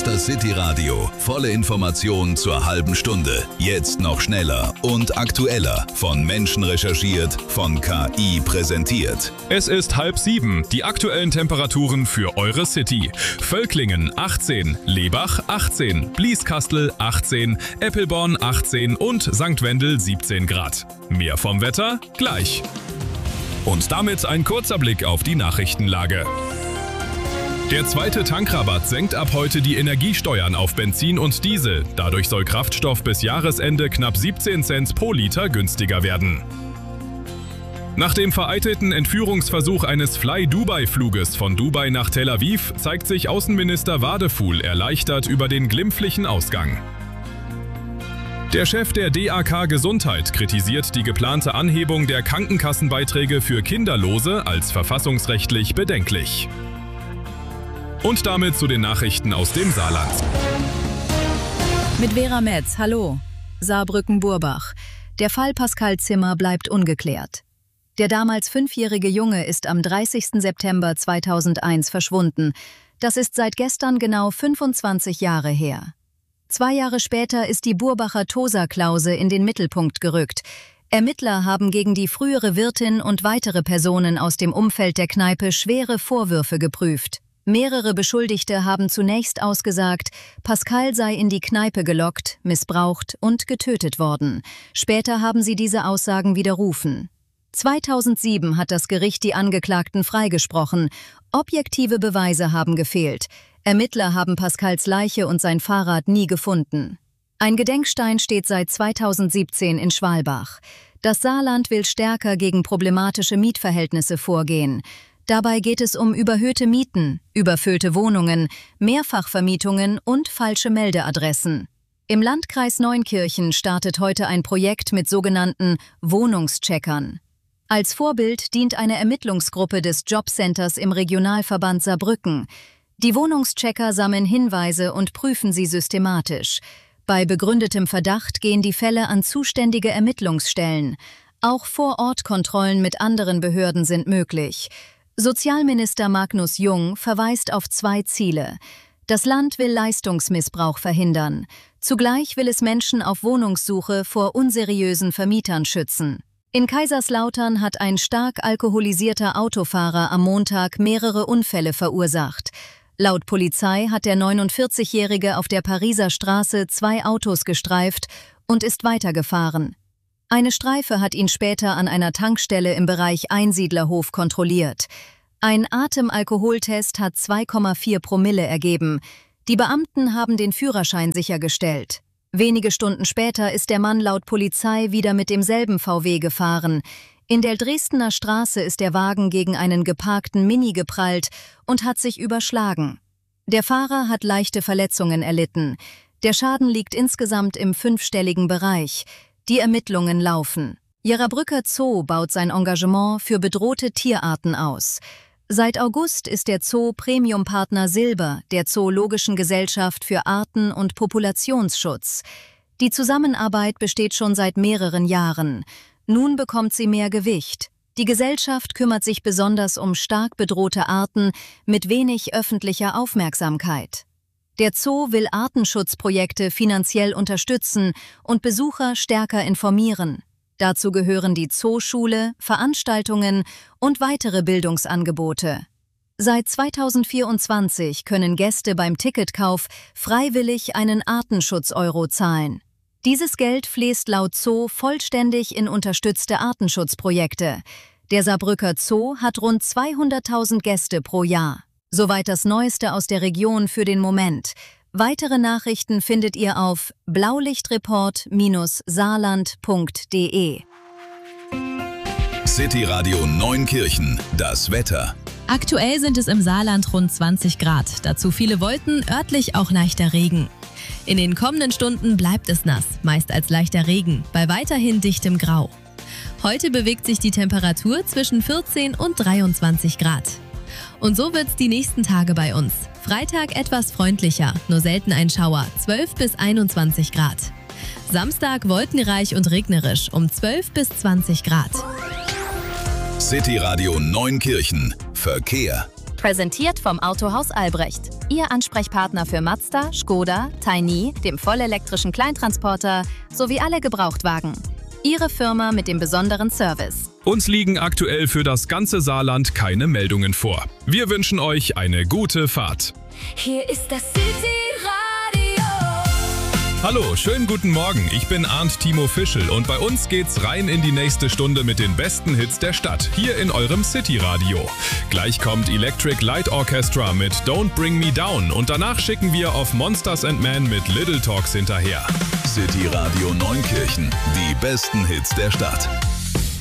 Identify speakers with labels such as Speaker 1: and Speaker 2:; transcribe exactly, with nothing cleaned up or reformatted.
Speaker 1: ist das City Radio. Volle Information zur halben Stunde. Jetzt noch schneller und aktueller. Von Menschen recherchiert, von K I präsentiert.
Speaker 2: Es ist halb sieben. Die aktuellen Temperaturen für eure City. Völklingen achtzehn, Lebach achtzehn, Blieskastel achtzehn, Eppelborn achtzehn und Sankt Wendel siebzehn Grad. Mehr vom Wetter gleich. Und damit ein kurzer Blick auf die Nachrichtenlage. Der zweite Tankrabatt senkt ab heute die Energiesteuern auf Benzin und Diesel. Dadurch soll Kraftstoff bis Jahresende knapp siebzehn Cent pro Liter günstiger werden. Nach dem vereitelten Entführungsversuch eines Fly-Dubai-Fluges von Dubai nach Tel Aviv zeigt sich Außenminister Wadefuhl erleichtert über den glimpflichen Ausgang. Der Chef der D A K Gesundheit kritisiert die geplante Anhebung der Krankenkassenbeiträge für Kinderlose als verfassungsrechtlich bedenklich. Und damit zu den Nachrichten aus dem Saarland.
Speaker 3: Mit Vera Metz, hallo. Saarbrücken-Burbach. Der Fall Pascal Zimmer bleibt ungeklärt. Der damals fünfjährige Junge ist am dreißigsten September zweitausendeins verschwunden. Das ist seit gestern genau fünfundzwanzig Jahre her. Zwei Jahre später ist die Burbacher Tosa-Klause in den Mittelpunkt gerückt. Ermittler haben gegen die frühere Wirtin und weitere Personen aus dem Umfeld der Kneipe schwere Vorwürfe geprüft. Mehrere Beschuldigte haben zunächst ausgesagt, Pascal sei in die Kneipe gelockt, missbraucht und getötet worden. Später haben sie diese Aussagen widerrufen. zweitausendsieben hat das Gericht die Angeklagten freigesprochen. Objektive Beweise haben gefehlt. Ermittler haben Pascals Leiche und sein Fahrrad nie gefunden. Ein Gedenkstein steht seit zweitausendsiebzehn in Schwalbach. Das Saarland will stärker gegen problematische Mietverhältnisse vorgehen. Dabei geht es um überhöhte Mieten, überfüllte Wohnungen, Mehrfachvermietungen und falsche Meldeadressen. Im Landkreis Neunkirchen startet heute ein Projekt mit sogenannten Wohnungscheckern. Als Vorbild dient eine Ermittlungsgruppe des Jobcenters im Regionalverband Saarbrücken. Die Wohnungschecker sammeln Hinweise und prüfen sie systematisch. Bei begründetem Verdacht gehen die Fälle an zuständige Ermittlungsstellen. Auch Vor-Ort-Kontrollen mit anderen Behörden sind möglich. Sozialminister Magnus Jung verweist auf zwei Ziele. Das Land will Leistungsmissbrauch verhindern. Zugleich will es Menschen auf Wohnungssuche vor unseriösen Vermietern schützen. In Kaiserslautern hat ein stark alkoholisierter Autofahrer am Montag mehrere Unfälle verursacht. Laut Polizei hat der neunundvierzigjährige auf der Pariser Straße zwei Autos gestreift und ist weitergefahren. Eine Streife hat ihn später an einer Tankstelle im Bereich Einsiedlerhof kontrolliert. Ein Atemalkoholtest hat zwei Komma vier Promille ergeben. Die Beamten haben den Führerschein sichergestellt. Wenige Stunden später ist der Mann laut Polizei wieder mit demselben V W gefahren. In der Dresdner Straße ist der Wagen gegen einen geparkten Mini geprallt und hat sich überschlagen. Der Fahrer hat leichte Verletzungen erlitten. Der Schaden liegt insgesamt im fünfstelligen Bereich. Die Ermittlungen laufen. Jerrabrücker Zoo baut sein Engagement für bedrohte Tierarten aus. Seit August ist der Zoo Premiumpartner Silber der Zoologischen Gesellschaft für Arten- und Populationsschutz. Die Zusammenarbeit besteht schon seit mehreren Jahren. Nun bekommt sie mehr Gewicht. Die Gesellschaft kümmert sich besonders um stark bedrohte Arten mit wenig öffentlicher Aufmerksamkeit. Der Zoo will Artenschutzprojekte finanziell unterstützen und Besucher stärker informieren. Dazu gehören die Zooschule, Veranstaltungen und weitere Bildungsangebote. Seit zweitausendvierundzwanzig können Gäste beim Ticketkauf freiwillig einen Artenschutz-Euro zahlen. Dieses Geld fließt laut Zoo vollständig in unterstützte Artenschutzprojekte. Der Saarbrücker Zoo hat rund zweihunderttausend Gäste pro Jahr. Soweit das Neueste aus der Region für den Moment. Weitere Nachrichten findet ihr auf blaulichtreport Bindestrich saarland Punkt de.
Speaker 1: City Radio Neunkirchen, das Wetter.
Speaker 4: Aktuell sind es im Saarland rund zwanzig Grad, dazu viele Wolken, örtlich auch leichter Regen. In den kommenden Stunden bleibt es nass, meist als leichter Regen, bei weiterhin dichtem Grau. Heute bewegt sich die Temperatur zwischen vierzehn und dreiundzwanzig Grad. Und so wird's die nächsten Tage bei uns. Freitag etwas freundlicher, nur selten ein Schauer, zwölf bis einundzwanzig Grad. Samstag wolkenreich und regnerisch, um zwölf bis zwanzig Grad.
Speaker 1: City Radio Neunkirchen, Verkehr.
Speaker 3: Präsentiert vom Autohaus Albrecht. Ihr Ansprechpartner für Mazda, Škoda, Tiny, dem vollelektrischen Kleintransporter sowie alle Gebrauchtwagen. Ihre Firma mit dem besonderen Service.
Speaker 2: Uns liegen aktuell für das ganze Saarland keine Meldungen vor. Wir wünschen euch eine gute Fahrt.
Speaker 5: Hier ist das City-Radio.
Speaker 2: Hallo, schönen guten Morgen. Ich bin Arndt Timo Fischl und bei uns geht's rein in die nächste Stunde mit den besten Hits der Stadt, hier in eurem City-Radio. Gleich kommt Electric Light Orchestra mit Don't Bring Me Down und danach schicken wir auf Monsters and Men mit Little Talks hinterher.
Speaker 1: City Radio Neunkirchen, die besten Hits der Stadt.